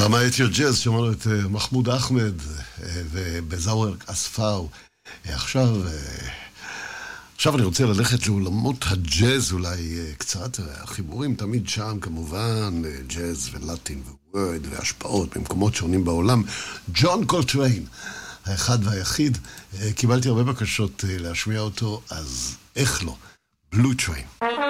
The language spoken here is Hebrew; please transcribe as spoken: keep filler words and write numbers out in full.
במאית ג'אז שמענו את מחמוד אחמד ובזאוור אספאו. עכשיו, עכשיו אני רוצה ללכת לעולמות הג'אז אולי קצת, החיבורים תמיד שם כמובן, ג'אז ולטין וורד והשפעות במקומות שונים בעולם. ג'ון קולטריין, האחד והיחיד, קיבלתי הרבה בקשות להשמיע אותו, אז איך לא? בלו טריין.